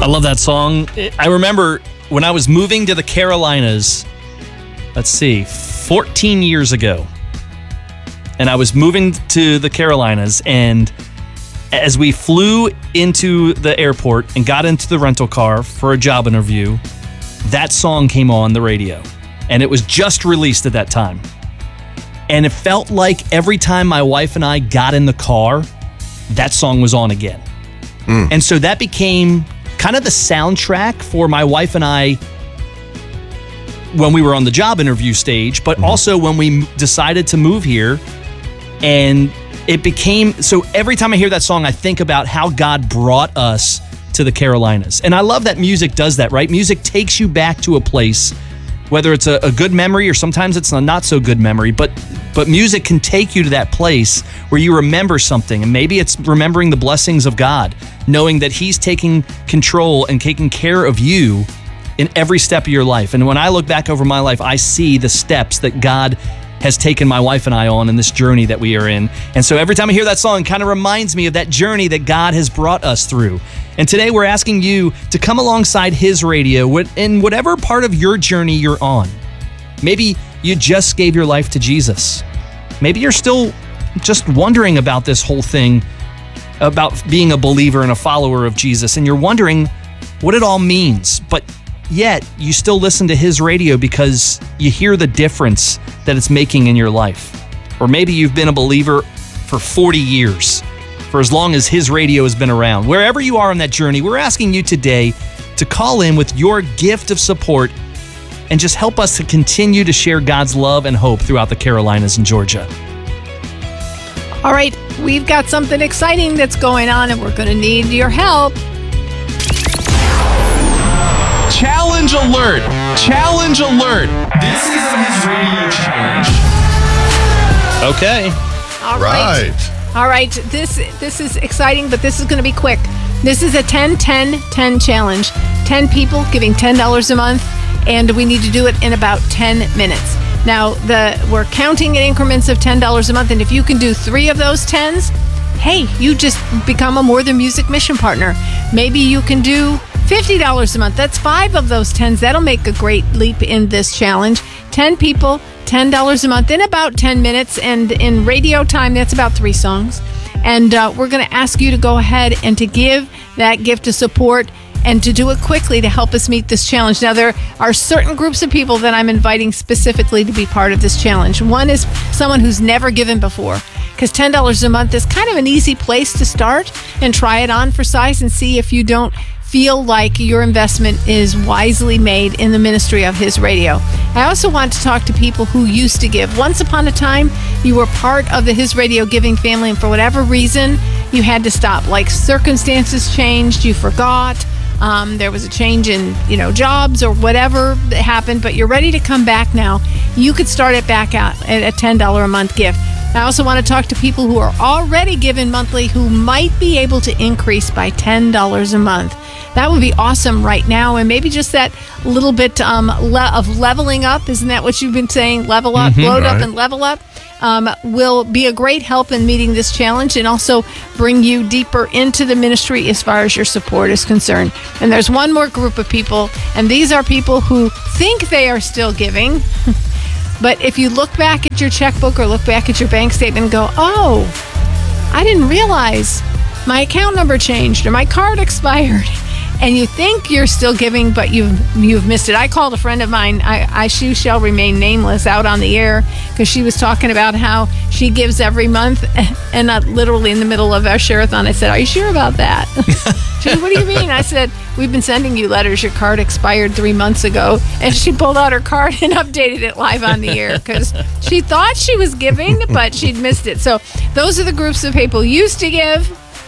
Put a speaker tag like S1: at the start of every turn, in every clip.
S1: I love that song. I remember when I was moving to the Carolinas, 14 years ago. And I was moving to the Carolinas, and as we flew into the airport and got into the rental car for a job interview, that song came on the radio. And it was just released at that time. And it felt like every time my wife and I got in the car, that song was on again. And so that became kind of the soundtrack for my wife and I when we were on the job interview stage, but also when we decided to move here. And it became, so every time I hear that song, I think about how God brought us to the Carolinas. And I love that music does that, right? Music takes you back to a place, whether it's a good memory or sometimes it's a not so good memory, but music can take you to that place where you remember something, and maybe it's remembering the blessings of God, knowing that He's taking control and taking care of you in every step of your life. And when I look back over my life, I see the steps that God has taken my wife and I on in this journey that we are in. And so every time I hear that song, it kind of reminds me of that journey that God has brought us through. And today we're asking you to come alongside His Radio in whatever part of your journey you're on. Maybe you just gave your life to Jesus. Maybe you're still just wondering about this whole thing, about being a believer and a follower of Jesus, and you're wondering what it all means. But yet you still listen to His Radio because you hear the difference that it's making in your life. Or maybe you've been a believer for 40 years, for as long as His Radio has been around. Wherever you are on that journey, we're asking you today to call in with your gift of support and just help us to continue to share God's love and hope throughout the Carolinas and Georgia.
S2: All right, we've got something exciting that's going on, and we're going to need your help.
S3: Challenge alert! Challenge alert! This is the His Radio Challenge.
S1: Okay.
S2: All right. All right, this is exciting, but this is going to be quick. This is a 10-10-10 challenge. 10 people giving $10 a month, and we need to do it in about 10 minutes. Now, we're counting in increments of $10 a month, and if you can do 3 of those 10s, hey, you just become a More Than Music mission partner. Maybe you can do $50 a month. That's 5 of those 10s. That'll make a great leap in this challenge. 10 people, $10 a month in about 10 minutes. And in radio time, that's about 3 songs. And we're going to ask you to go ahead and to give that gift of support and to do it quickly to help us meet this challenge. Now, there are certain groups of people that I'm inviting specifically to be part of this challenge. One is someone who's never given before, because $10 a month is kind of an easy place to start and try it on for size and see if you don't feel like your investment is wisely made in the ministry of His Radio. I also want to talk to people who used to give. Once upon a time, you were part of the His Radio giving family, and for whatever reason, you had to stop. Like circumstances changed, you forgot, there was a change in, jobs or whatever that happened, but you're ready to come back now. You could start it back out at a $10 a month gift. I also want to talk to people who are already giving monthly who might be able to increase by $10 a month. That would be awesome right now, and maybe just that little bit of leveling up. Isn't that what you've been saying? Level up, load up, and level up will be a great help in meeting this challenge and also bring you deeper into the ministry as far as your support is concerned. And there's one more group of people, and these are people who think they are still giving. But if you look back at your checkbook or look back at your bank statement and go, oh, I didn't realize my account number changed or my card expired, and you think you're still giving, but you've missed it. I called a friend of mine, she shall remain nameless, out on the air because she was talking about how she gives every month, and literally in the middle of our share-a-thon, I said, are you sure about that? She said, what do you mean? I said, we've been sending you letters. Your card expired 3 months ago. And she pulled out her card and updated it live on the air because she thought she was giving, but she'd missed it. So those are the groups of people used to give,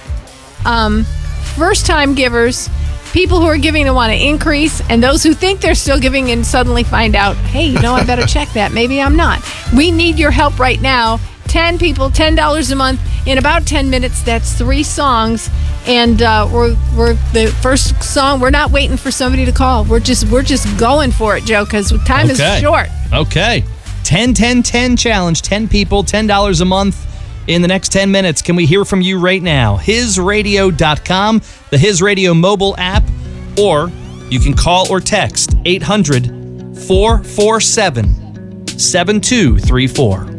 S2: first-time givers, people who are giving and want to increase, and those who think they're still giving and suddenly find out, hey, I better check that. Maybe I'm not. We need your help right now. 10 people, $10 a month in about 10 minutes. That's 3 songs. And we're the first song. We're not waiting for somebody to call. We're just going for it, Joe, because time is short.
S1: Okay. 10-10-10 challenge. 10 people, $10 a month in the next 10 minutes. Can we hear from you right now? HisRadio.com, the His Radio mobile app, or you can call or text 800-447-7234.